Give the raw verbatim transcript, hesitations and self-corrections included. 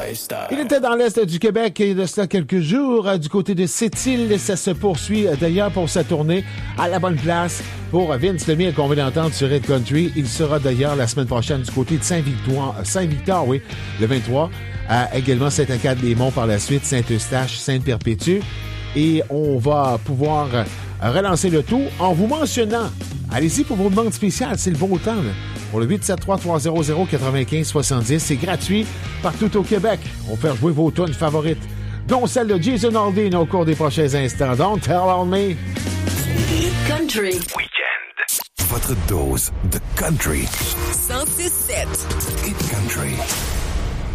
lifestyle. Il était dans l'Est du Québec il y a cela quelques jours, du côté de Sept-Îles. Ça se poursuit d'ailleurs pour sa tournée à la bonne place pour Vince Lemire qu'on vient d'entendre sur Red Country. Il sera d'ailleurs la semaine prochaine du côté de Saint-Victor, Saint-Victor, oui, le vingt-trois. Euh, également Saint-Acade-des-Monts par la suite, Saint-Eustache, Sainte-Perpétue. Et on va pouvoir relancer le tout en vous mentionnant. Allez-y pour vos demandes spéciales, c'est le bon temps, là. Pour le huit sept trois trois zéro zéro quatre-vingt-quinze soixante-dix, c'est gratuit partout au Québec. On va faire jouer vos tunes favorites, dont celle de Jason Aldean au cours des prochains instants. Don't tell on me. Country Weekend. Votre dose de country. cent six sept Hit Country.